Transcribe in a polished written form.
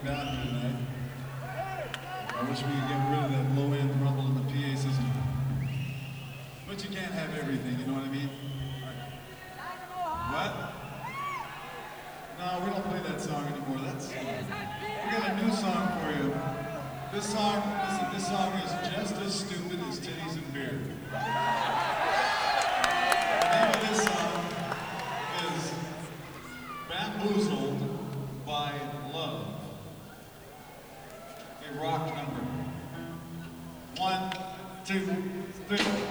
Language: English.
down here tonight. I wish we could get rid of that low-end rumble in the PA system. But you can't have everything, you know what I mean? What? No, we don't play that song anymore. We got a new song for you. This song, listen, this song is just as stupid as titties and beer. The name of this song is Bamboozled by Love. A rock number. 1, 2, 3.